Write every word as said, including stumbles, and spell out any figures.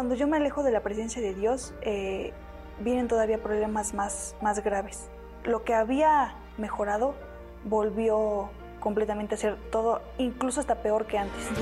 cuando yo me alejo de la presencia de Dios, eh, vienen todavía problemas más, más graves. Lo que había mejorado volvió completamente a ser todo, incluso hasta peor que antes.